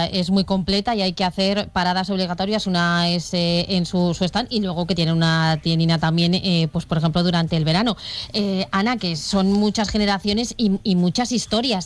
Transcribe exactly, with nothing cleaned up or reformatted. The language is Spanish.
sea, es muy completa y hay que hacer paradas obligatorias. Una es eh, en su, su stand y luego que tiene una tiendina también, eh, pues por ejemplo, durante el verano. Eh, Ana, que son muchas generaciones y, y muchas historias.